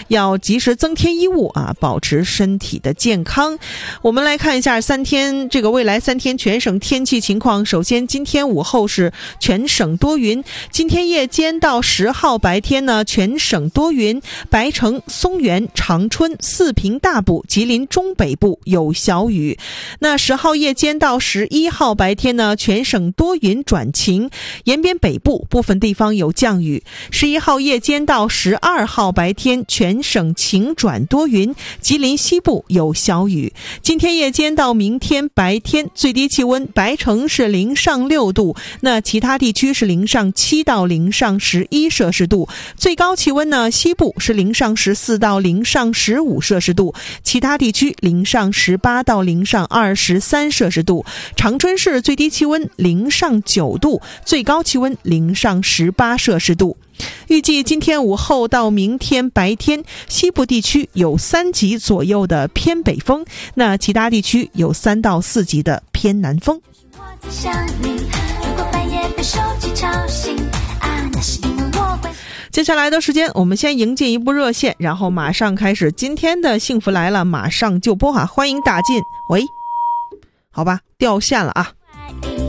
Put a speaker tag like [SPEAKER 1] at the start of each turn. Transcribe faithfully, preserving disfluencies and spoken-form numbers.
[SPEAKER 1] 要及时增添衣物啊，保持身体的健康。我们来看一下三天这个未来三天全省天气情况。首先今天午后是全省多云，今天夜间到十号白天呢，全省多云，白城、松原、长春、四平大部、吉林中北部有小雨。那十号夜间到十一号白天呢，全省多云转晴，延边北部部分地方有降雨。十一号夜间到十二号白天，全省晴转多云，吉林西部有小雨。今天夜间到明天白天，最低气温白城是零上六度，那其他地区是零上七到零上十一摄氏度。最高气温呢，西部是零上十四到零上十五摄氏度，其他地区零上十八到零上二十三摄氏度。长春市最低气温零上九度，最高气温零上十八摄氏度。预计今天午后到明天白天，西部地区有三级左右的偏北风，那其他地区有三到四级的偏南风。接下来的时间，我们先迎进一部热线，然后马上开始今天的幸福来了，马上就播哈，欢迎打进。喂，好吧，掉线了啊。